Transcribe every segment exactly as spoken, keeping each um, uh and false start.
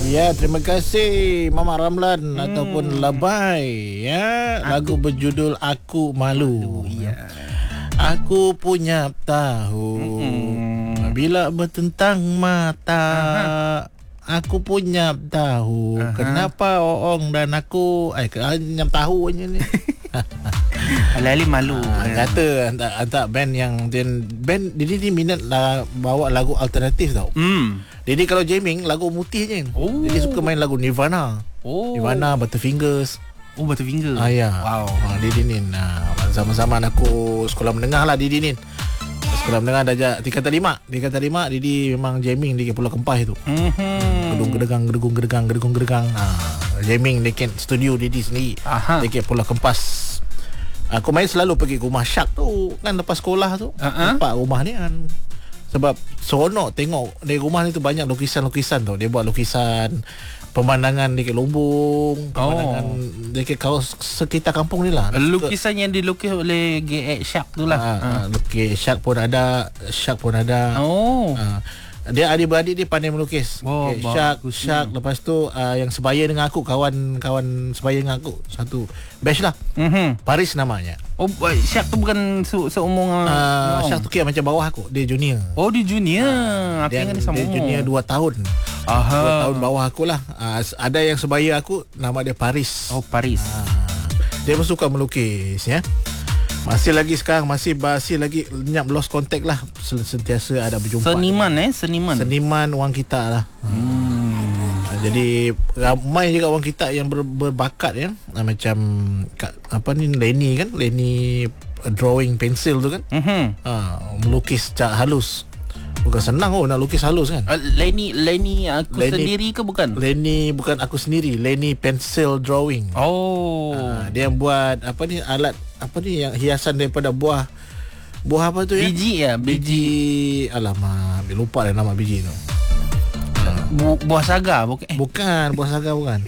Ya, terima kasih Mama Ramlan hmm. ataupun Labai ya. Lagu aku. berjudul Aku Malu. Ya. Aku punya tahu hmm. bila bertentang mata. Aha. Aku punya tahu Aha. kenapa Oong dan aku eh nyam tahu aja ni. Alali malu. Ha, kata hantar, hantar band yang dan band Didi ni minat lah, bawa lagu alternatif tau. Hmm. Didi kalau jamming lagu mutih je. Oh. Didi suka main lagu Nirvana. Oh. Nirvana, Butterfingers. Oh, Butterfingers. Ah ya. Wow. Ha, Didi ni nah, zaman-zaman aku sekolah menengah lah Didi ni. Sekolah menengah darjah tingkatan lima. Tingkatan lima Didi memang jamming di Pulau Kempas itu. Mm-hmm. Gedung gedegang gedung gedegang gedung gedegang. Ha, jamming dekat studio Didi sendiri. Dekat Pulau Kempas. Aku main selalu pergi ke rumah Syak tu kan lepas sekolah tu. Uh-huh. Nampak rumah ni kan. Sebab seronok tengok dari rumah ni tu banyak lukisan-lukisan tu. Dia buat lukisan pemandangan dekat Lombong, pemandangan oh. dekat kawasan sekitar kampung ni lah. Lukisan yang dilukis oleh G X Syak tu lah. Ha, ha. Lukis Syak pun ada, Syak pun ada. Oh. Ha. Dia adik-beradik dia pandai melukis. Oh, okay, Syak, Syak. Lepas tu uh, yang sebaya dengan aku, kawan-kawan sebaya dengan aku, satu batch lah. Mm-hmm. Paris namanya. Oh, Syak tu bukan se- seumur uh, uh, Syak tu kira macam bawah aku. Dia junior. Oh, dia junior. Uh, dia, dia, dia junior dua tahun. Aha. dua tahun bawah aku lah. Uh, ada yang sebaya aku, nama dia Paris. Oh, Paris. Uh, dia pun suka melukis ya. Masih lagi sekarang masih masih lagi lenyap lost contact lah, sentiasa ada berjumpa. Seniman eh seniman. Seniman orang kita lah. Hmm. Jadi ramai juga orang kita yang ber, berbakat ya. Macam apa ni Lenny kan, Lenny drawing pensil tu kan. Mm-hmm. Ha, melukis cat halus. Bukan senang oh nak lukis halus kan. Uh, Lenny Lenny aku Lenny, sendiri ke bukan? Lenny bukan aku sendiri, Lenny pencil drawing. Oh. Uh, dia yang buat apa ni alat apa ni yang hiasan daripada buah buah apa tu ya? Biji ya, biji. biji alamak, lupa dah nama biji tu. Uh, Bu- buah saga bukan? Eh. Bukan, buah saga bukan.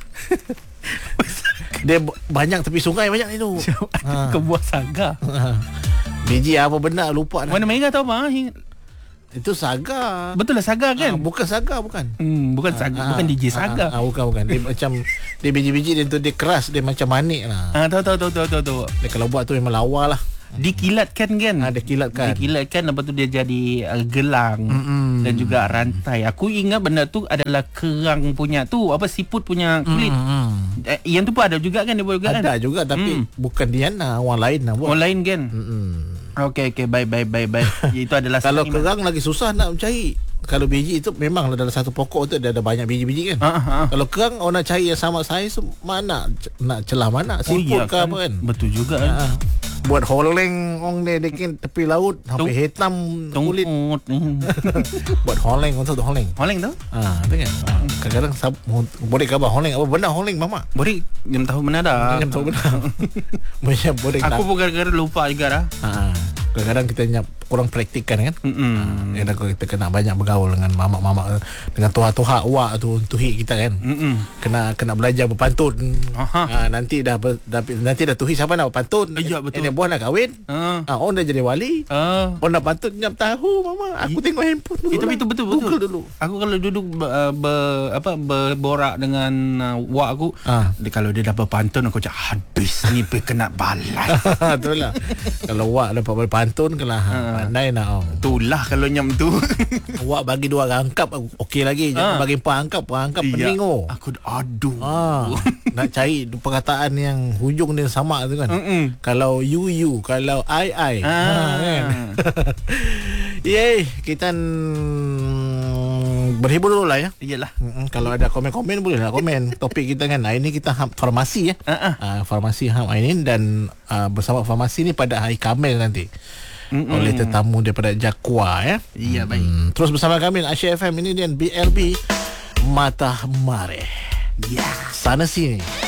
Dia banyak tepi sungai banyak itu. Ha. Ke buah saga. Ha. Biji apa benda lupa dah. Mana merah tahu apa? Itu saga. Betul lah saga kan? Ha, bukan saga bukan. Hmm, bukan saga, ha, bukan D J saga. Ha, ha, bukan bukan. Dia macam dia biji-biji dia tu dia keras, dia macam manik lah. Ah, tahu tahu tahu tahu tahu. Dia kalau buat tu memang lawa lah. Dikilatkan kan? Ha, dikilatkan. Dikilatkan lepas tu dia jadi uh, gelang mm-hmm. dan juga rantai. Aku ingat benda tu adalah kerang punya tu, apa siput punya kulit. Mm-hmm. Eh, yang tu pun ada juga kan dia buat juga. Ada kan? juga tapi mm. bukan Diana, orang lain lah buat. Orang lain kan? Mm-hmm. Okey okey baik baik baik baik. Itu adalah kalau kerang lagi susah nak mencari. Kalau biji itu memang dalam satu pokok tu dia ada banyak biji-biji kan. Ha, ha. Kalau kerang orang nak cari yang sama saiz mana nak celah mana siput oh, iya, ke kan? Apa kan. Betul juga kan. Ha. Buat holeng orang dia dekat tepi laut sampai hitam kulit. Buat holeng untuk holeng. Holeng tu? Ah, ha, tu kan. Kadang-kadang boleh khabar holeng apa benda holeng mama? Boleh jam tahu mana dah. Jam tahu benar. Macam boleh. Aku pun kadang-kadang lupa juga dah. Ha. Kadang-kadang kita nyap kurang praktikkan kan. Mm-hmm. Ha, kalau kita kena banyak bergaul dengan mamak-mamak dengan tuha-tuha wak tu tuhi kita kan. Mm-hmm. Kena kena belajar berpantun. Ha, nanti dah, ber, dah nanti dah tuhi siapa nak berpantun. Ya, betul. Ini buah nak kahwin. Ha, ha orang dah jadi wali. Ha. Orang nak pantun nyap tahu mama. Aku I, tengok handphone dulu. Itu itu betul betul. Dulu. Aku kalau duduk uh, ber, apa berborak dengan uh, wak aku, ha. dia, kalau dia dah berpantun aku cakap habis ni pergi kena balas. Betul lah. Kalau wak dapat berpantun kelah ha. pandai nak. Oh. Itulah kalau nyam tu. Wak bagi dua rangkap okey lagi. Jangan ha. bagi empat rangkap, rangkap pening oh. Aku aduh. Ha. Nak cari perkataan yang hujung dia sama tu kan. Mm-mm. Kalau you you, kalau I I. Ha, ha kan. Yeay, kita mm, berhibur dulu lah ya. Iyalah. Mm-mm. Kalau ada komen-komen boleh lah komen. Topik kita kan hari ni kita ham farmasi ya. Uh-uh. Uh, farmasi ham ini dan uh, bersama farmasi ni pada hari Khamis nanti. Mm-mm. Oleh tetamu daripada Jakwa ya. Iya baik. Mm. Terus bersama kami Asia F M ini dan B L B Mata Mare. Ya, sana sini.